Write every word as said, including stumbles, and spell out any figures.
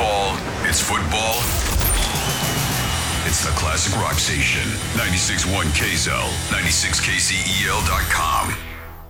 fall, it's football. It's the Classic Rock Station. ninety-six point one K Z L, ninety-six K C E L dot com.